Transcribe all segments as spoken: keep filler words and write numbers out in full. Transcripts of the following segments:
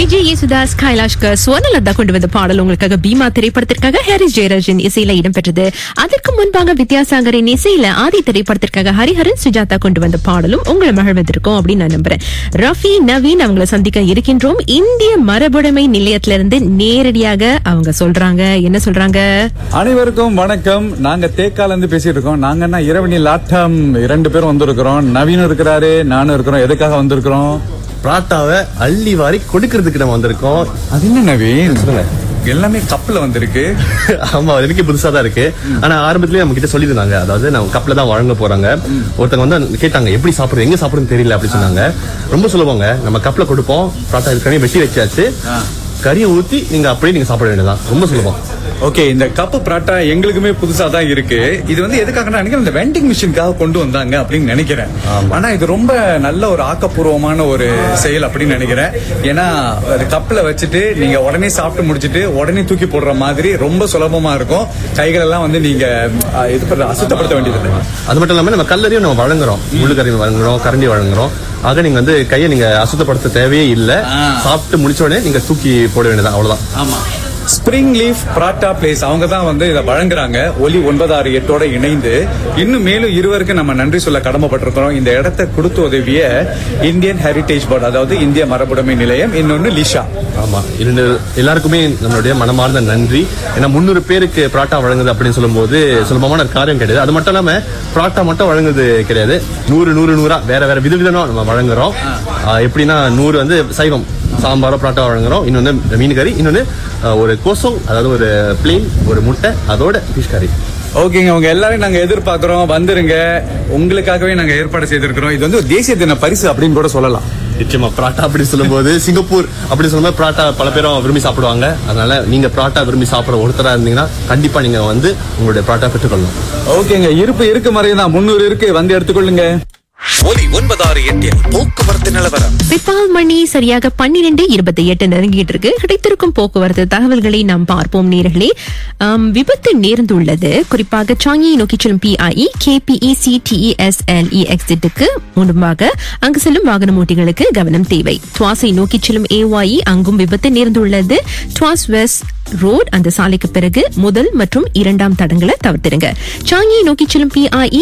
விஜய் யேசுதாஸ் கைலாஷ்கர் சுவர்ணலதா கொண்டு வந்த பாடல் உங்களுக்காக பீமா திரைப்படத்திற்காக ஹாரிஸ் ஜெயராஜின் இசையில இடம்பெற்றது. அதற்கு முன்பாக வித்யாசாகரின் இசையில ஆதி திரைப்படத்திற்காக ஹரிஹரன் சுஜாதா கொண்டு வந்த பாடலும் உங்களை மகிழ்வதற்கும் அப்படின்னு நான் நம்புறேன். ரஃபி நவீன் அவங்களை சந்திக்க இருக்கின்றோம். இந்திய மரபுடைமை நிலையத்திலிருந்து நேரடியாக அவங்க சொல்றாங்க. என்ன சொல்றாங்க? அனைவருக்கும் வணக்கம். நாங்க தேக்கால இருந்து பேசிட்டு இருக்கோம். நாங்கன்னா இரவணி லாட்டம் இரண்டு பேரும் வந்திருக்கிறோம். நவீன் இருக்கிறாரு, நானும் இருக்கிறோம். எதுக்காக வந்திருக்கிறோம்? பிராட்டாவை அள்ளி வாரி கொடுக்கறதுக்கு நம்ம வந்திருக்கோம். அது என்ன நவீன்? எல்லாமே கப்ல வந்திருக்கு. ஆமா, எனக்கு புதுசா தான் இருக்கு. ஆனா ஆரம்பத்திலேயே நம்ம கிட்ட சொல்லிருந்தாங்க, அதாவது நம்ம கப்ல தான் வழங்க போறாங்க. ஒருத்தங்க வந்து கேட்டாங்க எப்படி சாப்பிடுறது, எங்க சாப்பிடுறது தெரியல அப்படி சொன்னாங்க. ரொம்ப சொல்லுவாங்க, நம்ம கப்ல கொடுப்போம். பிராட்டா இருக்கனே வெட்டி வச்சாச்சு, கறியை ஊத்தி நீங்க அப்படியே நீங்க சாப்பிட வேண்டியதான். ரொம்ப சுலபம். ஓகே, இந்த கப்பு பராட்டா எங்களுக்குமே புதுசா தான் இருக்கு. இது வந்து எதுக்காக நினைக்கிறேன், இந்த வெண்டிங் மிஷினுக்காக கொண்டு வந்தாங்க அப்படின்னு நினைக்கிறேன். ஆனா இது ரொம்ப நல்ல ஒரு ஆக்கப்பூர்வமான ஒரு செயல் அப்படின்னு நினைக்கிறேன். ஏன்னா அது கப்ல வச்சுட்டு நீங்க உடனே சாப்பிட்டு முடிச்சிட்டு உடனே தூக்கி போடுற மாதிரி ரொம்ப சுலபமா இருக்கும். கைகள் எல்லாம் வந்து நீங்க இது அசுத்தப்படுத்த வேண்டியது. அது மட்டும் இல்லாம நம்ம கல்லறியும் நம்ம வழங்குறோம், முள்ளுக்கறி வழங்குறோம், கரண்டி வழங்குறோம். ஆக நீங்க வந்து கையை நீங்க அசுத்தப்படுத்த தேவையே இல்லை. சாப்பிட்டு முடிச்ச உடனே நீங்க தூக்கி போட வேண்டியதான், அவ்வளவுதான். ஆமா. ஸ்பிரிங் லீஃப் பராட்டா பிளேஸ் அவங்க தான் வந்து இதை வழங்குறாங்க. ஒலி ஒன்பது ஆறு எட்டோட இணைந்து இன்னும் மேலும் இருவருக்கு நம்ம நன்றி சொல்ல கடமைப்பட்டிருக்கிறோம். இந்த இடத்தை கொடுத்து உதவிய இந்தியன் ஹெரிடேஜ் போர்டு, அதாவது இந்திய மரபுடைமை நிலையம், இன்னொன்னு லிஷா. ஆமா, இரண்டு எல்லாருக்குமே நம்மளுடைய மனமார்ந்த நன்றி. ஏன்னா முன்னூறு பேருக்கு பராட்டா வழங்குது அப்படின்னு சொல்லும் போது சுலபமான காரியம் கிடையாது. அது மட்டும் இல்லாம பராட்டா மட்டும் வழங்குது கிடையாது, நூறு நூறு நூறா வேற வேற விதவிதமா நம்ம வழங்குறோம். எப்படின்னா நூறு வந்து சைவம் சாம்பாரோ பராட்டா வழங்குறோம், இன்னொன்னு மீன் கறி, இன்னொன்னு ஒரு கோசம், அதாவது ஒரு பிளேன், ஒரு முட்டை, அதோட ஃபிஷ் கறி. ஓகேங்க, உங்க எல்லாரும் நாங்க எதிர்பார்க்கிறோம். வந்துருங்க, உங்களுக்காகவே நாங்க ஏற்பாடு செய்திருக்கிறோம். இது வந்து தேசிய தின பரிசு அப்படின்னு கூட சொல்லலாம். நிச்சயமா பராட்டா அப்படி சொல்லும் போது சிங்கப்பூர் அப்படி சொல்லும் போது பராட்டா பல பேரும் விரும்பி சாப்பிடுவாங்க. அதனால நீங்க பராட்டா விரும்பி சாப்பிட ஒருத்தரா இருந்தீங்கன்னா கண்டிப்பா நீங்க வந்து உங்களுடைய பராட்டா பெற்றுக்கொள்ளணும். ஓகேங்க, இருப்பு இருக்கு மாதிரிதான், முன்னூறு இருக்கு, வந்து எடுத்துக்கொள்ளுங்க. ஒலி ஒன்பதாறு எட்டில் போக்குவரத்து நிலவரம். பிப்பால் மணி சரியாக பன்னிரண்டு இருபத்தி எட்டு நெருங்கிட்டு இருக்கு. கிடைத்திருக்கும் போக்குவரத்து தகவல்களை நாம் பார்ப்போம் நேர்களே. விபத்து நேர்ந்துள்ளது. குறிப்பாக சாங்கியை நோக்கி செல்லும் பிஐஇ கேபிஇ சிடிஇஎஸ்எல்இ எக்ஸிட்டுக்கு முன்பாக அங்கு செல்லும் வாகன ஓட்டிகளுக்கு கவனம் தேவை. துவாசை நோக்கி செல்லும் ஏஒய் அங்கும் விபத்து நேர்ந்துள்ளது. துவாஸ் வெஸ்ட் ரோட் அந்த சாலைக்கு பிறகு முதல் மற்றும் இரண்டாம் தடங்களை தவிர்த்திருங்க. சாங்கியை நோக்கி செல்லும் பிஐஇ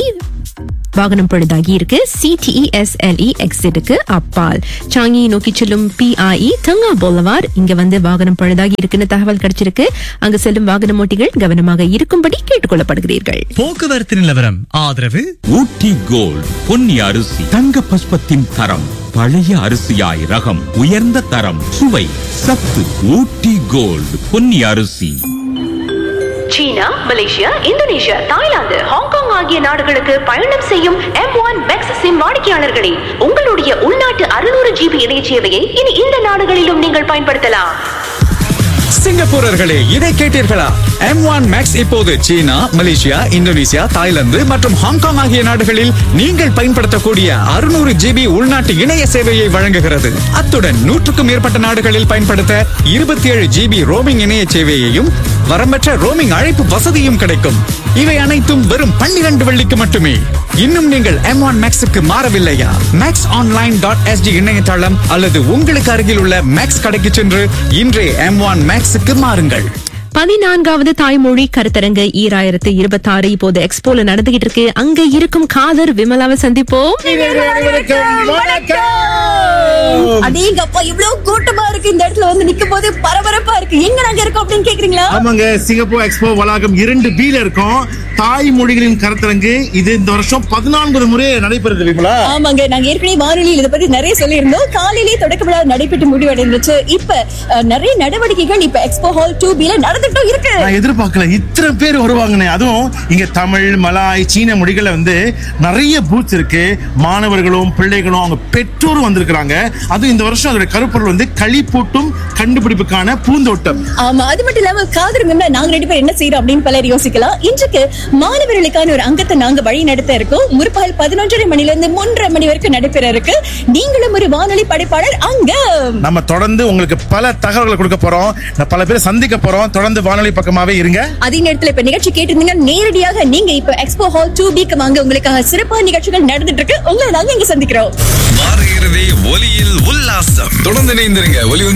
வாகனம் பழுதாகி இருக்கு. சிடிஇஎஸ்எல்இ எக்ஸிட்டுக்கு அப்பால் சாங்கியை நோக்கி செல்லும் பிஐஇ தங்கா போலவார் இங்க வந்து வாகனம் பழுதாகி இருக்குன்னு தகவல் கிடைச்சிருக்கு. அங்கு செல்லும் வாகன ஓட்டிகள் கவனமாக இருக்கும்படி கேட்டுக்கொள்ளப்படுகிறீர்கள். போக்குவரத்து நிலவரம் ஆதரவு ஊட்டி கோல்ட் பொன்னி அரிசி, தங்க பஸ்பத்தின் தரம், பழைய அரிசியாய் ரகம், உயர்ந்த தரம், சுவை, சத்து. ஊட்டி கோல்ட் பொன்னி அரிசி. சீனா, மலேசியா, இந்தோனேஷியா, தாய்லாந்து, ஹாங்காங் ஆகிய நாடுகளுக்கு பயணம் செய்யும் எம் ஒன் மேக்ஸ் சிம் வாடிக்கையாளர்களே, உங்களுடைய உள்நாட்டு அறுநூறு ஜிபி இணைய சேவையை இனி இந்த நாடுகளிலும் நீங்கள் பயன்படுத்தலாம். சிங்கப்பூரர்களே, இதை கேட்டீர்களா? எம் ஒன் மேக்ஸ் இப்போது சீனா, மலேசியா, இந்தோனேசியா, தாய்லாந்து மற்றும் ஹாங்காங் ஆகிய நாடுகளில் நீங்கள் பயன்படுத்தக்கூடிய அறுநூறு ஜிபி உள்நாட்டு இணைய சேவையை வழங்குகிறது. அத்துடன் நூற்றுக்கும் மேற்பட்ட நாடுகளில் பயன்படுத்த இருபத்தி ஏழு ஜிபி ரோமிங் இணைய சேவையையும் வரம்பற்ற ரோமிங் அழைப்பு வசதியும் கிடைக்கும். இவை அனைத்தும் வெறும் பன்னிரண்டு வெள்ளிக்கு மட்டுமே. இன்னும் நீங்கள் M one மேக்ஸுக்கு மாறவில்லையா? Maths online dot ST இணையதளம் அல்லது உங்களுக்கு அருகில் உள்ள மேக்ஸ் கடைக்கு சென்று இன்றே எம் ஒன் மேக்ஸுக்கு மாறுங்கள். பதினான்காவது தாய்மொழி கருத்தரங்கு ஈராயிரத்து இருபத்தி ஆறு இப்போது எக்ஸ்போல நடந்துகிட்டு இருக்கு. அங்க இருக்கும் காதர் விமலாவை சந்திப்போம். அடேங்கப்பா, இவ்வளவு கூட்டமா இருக்கு. இந்த இடத்துல வந்து நிக்கும் போது பரபரப்பா இருக்கு. எங்க நாங்க இருக்கோம் அப்படின்னு கேக்குறீங்களா? ஆமாங்க, சிங்கப்பூர் எக்ஸ்போ வளாகம் இரண்டு பி ல இருக்கோம். தாய்மொழிகளின் கருத்தரங்கு இது இந்த வருஷம் பதினான்கு முறை நடைபெறுது. விமலா, ஆமாங்க, நாங்க ஏற்கனவே வானொலியில் இதை பத்தி நிறைய சொல்லியிருந்தோம். காலையிலேயே தொடக்க விழா நடைபெற்று முடிவடைந்துச்சு. இப்ப நிறைய நடவடிக்கைகள் இப்ப எக்ஸ்போ ஹால் டூ பி ல நடந்துட்டு இருக்கு. நான் எதிர்பார்க்கல இத்தனை பேர் வருவாங்கன்னு. அதுவும் இங்க தமிழ், மலாய், சீன மொழிகளை வந்து நிறைய பூத் இருக்கு. மாணவர்களும் பிள்ளைகளும் அவங்க பெற்றோரும் வந்திருக்கிறாங்க. அதுவும் இந்த வருஷம் அதோட கருப்பொருள் வந்து களிப்பூட்டும் கண்டுபிடிப்புக்கான பூந்தோட்டம். ஆமா, அது மட்டும் இல்லாம காதருங்க நாங்க ரெண்டு பேரும் என்ன செய்யறோம் அப்படின்னு பலர் யோசிக்கலாம். இன்றைக்கு மாணவர்களுக்கான ஒரு அங்கத்தை நாங்க வழி நடத்த இருக்கோம். முற்பகல் பதினொன்றரை மணில இருந்து மூன்றரை மணி வரைக்கும் நடைபெற இருக்கு. நீங்களும் ஒரு வானொலி படைப்பாளர் அங்க. நம்ம தொடர்ந்து உங்களுக்கு பல தகவல்களை கொடுக்க போறோம். பல பேரை சந்திக்க போறோம். தொடர்ந்து வானொலி பக்கமாவே இருங்க. அதே நேரத்தில் இப்ப நிகழ்ச்சி கேட்டிருந்தீங்க, நேரடியாக நீங்க இப்ப எக்ஸ்போ ஹால் டூ பி க்கு வாங்க. உங்களுக்காக சிறப்பான நிகழ்ச்சிகள் நடந்துட்டு இருக்கு. உங்களை நாங்க இங்க சந்திக்கிறோம். வார இறுதி ஒலியில் உல்லாசம். தொடர்ந்து இணைந்திருங்க. ஒலி